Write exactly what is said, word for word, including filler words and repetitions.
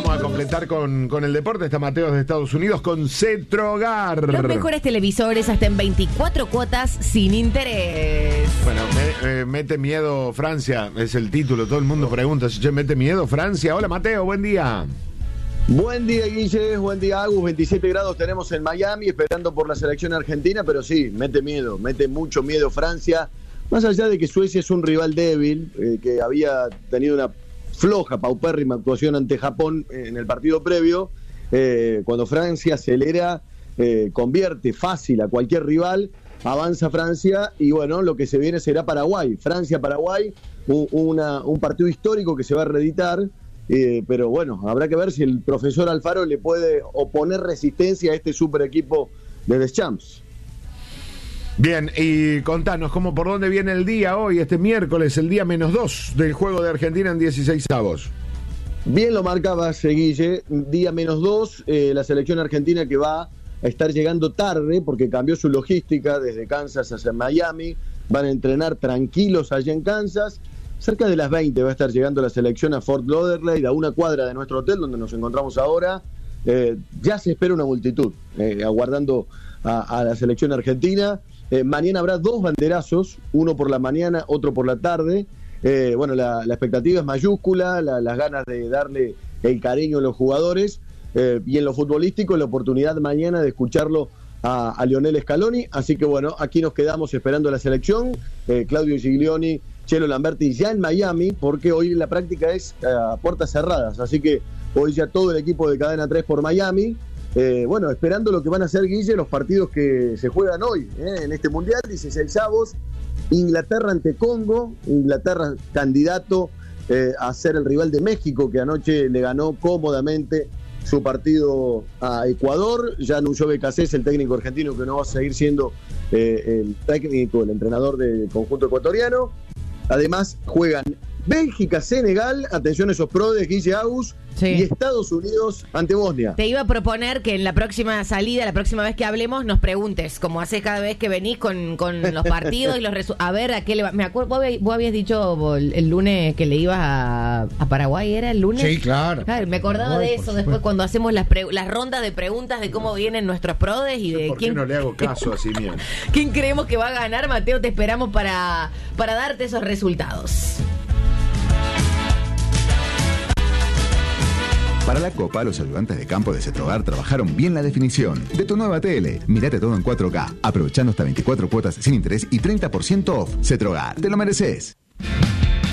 Vamos a completar con, con el deporte. Está Mateo de Estados Unidos con Cetrogar. Los mejores televisores hasta en veinticuatro cuotas sin interés. Bueno, me, eh, mete miedo Francia, es el título. Todo el mundo pregunta, che, ¿mete miedo Francia? Hola Mateo, buen día. Buen día, Guille, buen día, Agus. veintisiete grados tenemos en Miami, esperando por la selección argentina, pero sí, mete miedo, mete mucho miedo Francia. Más allá de que Suecia es un rival débil, eh, que había tenido una floja, paupérrima actuación ante Japón en el partido previo, eh, cuando Francia acelera, eh, convierte fácil a cualquier rival, avanza Francia y bueno, lo que se viene será Paraguay. Francia-Paraguay, un, una, un partido histórico que se va a reeditar, eh, pero bueno, habrá que ver si el profesor Alfaro le puede oponer resistencia a este super equipo de Deschamps. Bien, y contanos, ¿cómo, por dónde viene el día hoy, este miércoles, el día menos dos del juego de Argentina en dieciséis avos? Bien lo marcabas, Guille, día menos dos, eh, la selección argentina que va a estar llegando tarde porque cambió su logística desde Kansas hacia Miami, van a entrenar tranquilos allá en Kansas, cerca de las veinte va a estar llegando la selección a Fort Lauderdale, a una cuadra de nuestro hotel donde nos encontramos ahora, eh, ya se espera una multitud, eh, aguardando a, a la selección argentina. Eh, mañana habrá dos banderazos, uno por la mañana, otro por la tarde. Eh, bueno, la, la expectativa es mayúscula, la, las ganas de darle el cariño a los jugadores eh, y en lo futbolístico la oportunidad mañana de escucharlo a, a Lionel Scaloni. Así que bueno, aquí nos quedamos esperando a la selección. Eh, Claudio Giglioni, Chelo Lamberti ya en Miami, porque hoy la práctica es a puertas cerradas. Así que hoy ya todo el equipo de Cadena tres por Miami. Eh, bueno, esperando lo que van a hacer, Guille, los partidos que se juegan hoy eh, en este Mundial, dieciséis avos, Inglaterra ante Congo, Inglaterra candidato eh, a ser el rival de México, que anoche le ganó cómodamente su partido a Ecuador. Ya anunció Becasés, el técnico argentino, que no va a seguir siendo eh, el técnico, el entrenador del conjunto ecuatoriano. Además, juegan Bélgica, Senegal, atención a esos prodes, Guille, Agus, sí. Y Estados Unidos ante Bosnia. Te iba a proponer que en la próxima salida, la próxima vez que hablemos, nos preguntes, como haces cada vez que venís con, con los partidos y los resu- a ver a qué le va. Me acuerdo, vos, habías, vos habías dicho el, el lunes que le ibas a, a Paraguay, ¿era el lunes? Sí, claro. Claro, me acordaba Paraguay, de eso después cuando hacemos las, pre- las rondas de preguntas de cómo vienen nuestros prodes y de ¿Por quién qué no le hago caso así bien? ¿Quién creemos que va a ganar, Mateo? Te esperamos para, para darte esos resultados. Para la Copa, los ayudantes de campo de Cetrogar trabajaron bien la definición de tu nueva tele. Mírate todo en cuatro K, aprovechando hasta veinticuatro cuotas sin interés y treinta por ciento off. Cetrogar, te lo mereces.